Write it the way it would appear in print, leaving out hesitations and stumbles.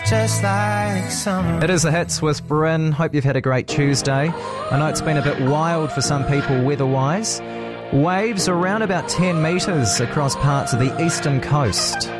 just like summer. It is the Hits with Bryn. Hope you've had a great Tuesday. I know it's been a bit wild for some people weather-wise. Waves around about 10 metres across parts of the eastern coast.